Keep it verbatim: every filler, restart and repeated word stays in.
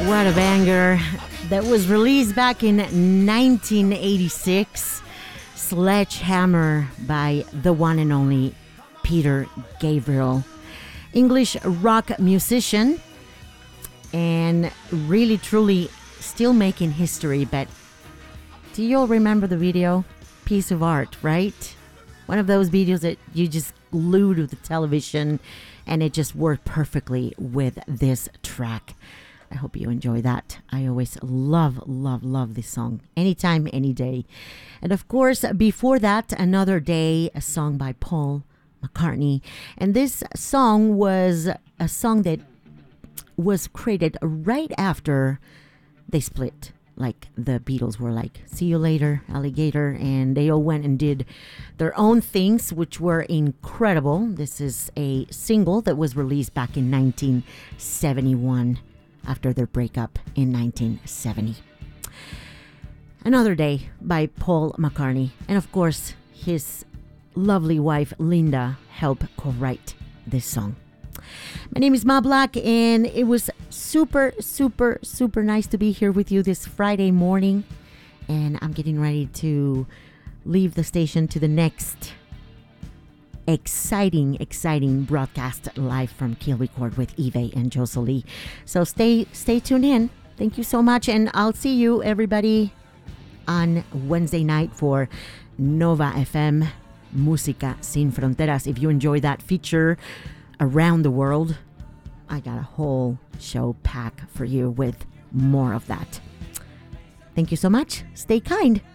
What a banger. That was released back in nineteen eighty-six. Sledgehammer by the one and only Peter Gabriel. English rock musician and really truly still making history. But do you all remember the video? Piece of art, right? One of those videos that you just glued to the television and it just worked perfectly with this track. I hope you enjoy that. I always love, love, love this song. Anytime, any day. And of course, before that, Another Day, a song by Paul McCartney. And this song was a song that was created right after they split. Like the Beatles were like, see you later, alligator. And they all went and did their own things, which were incredible. This is a single that was released back in nineteen seventy-one. After their breakup in nineteen seventy. Another Day by Paul McCartney. And of course, his lovely wife, Linda, helped co-write this song. My name is Ma Black, and it was super, super, super nice to be here with you this Friday morning. And I'm getting ready to leave the station to the next exciting, exciting broadcast live from Kill Record with Eve and Joselie. So stay, stay tuned in. Thank you so much, and I'll see you everybody on Wednesday night for Nova F M Música Sin Fronteras. If you enjoy that feature around the world, I got a whole show pack for you with more of that. Thank you so much. Stay kind.